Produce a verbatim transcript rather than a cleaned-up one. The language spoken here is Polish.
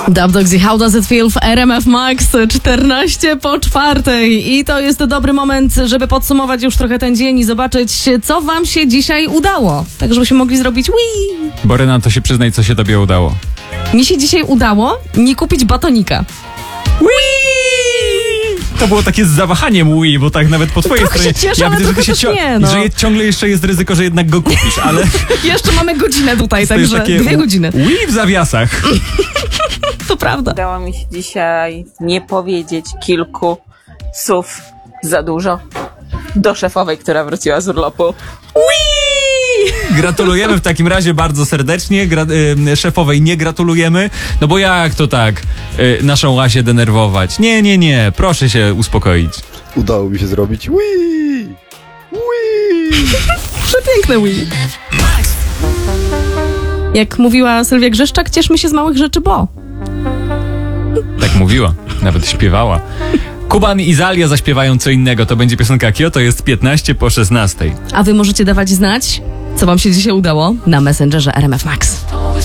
Dub Dogs i How Does It Feel w R M F Max, czternaście po czwartej. I to jest dobry moment, żeby podsumować już trochę ten dzień i zobaczyć, co wam się dzisiaj udało. Tak, żebyśmy mogli zrobić wii. Boryna, to się przyznaj, co się tobie udało. Mi się dzisiaj udało nie kupić batonika. To było takie z zawahaniem Wii, bo tak nawet po twojej Trochę stronie... się cieszę, ja ale widzę, że, trochę ty się też cio- nie, no. że je, ciągle jeszcze jest ryzyko, że jednak go kupisz, ale... Jeszcze mamy godzinę tutaj, to jest także takie dwie godziny. Wii w zawiasach. To prawda. Udało mi się dzisiaj nie powiedzieć kilku słów za dużo do szefowej, która wróciła z urlopu. Gratulujemy w takim razie bardzo serdecznie. Gra- y, szefowej nie gratulujemy, no bo jak to tak y, naszą Łasię denerwować? Nie, nie, nie, proszę się uspokoić. Udało mi się zrobić Wii! Wii! Przepiękne wii. Jak mówiła Sylwia Grzeszczak, cieszmy się z małych rzeczy, bo... Tak mówiła, nawet śpiewała. Kuban i Zalia zaśpiewają co innego. To będzie piosenka Kio, to jest piętnaście po szesnastej. A wy możecie dawać znać, co wam się dzisiaj udało na Messengerze R M F Max.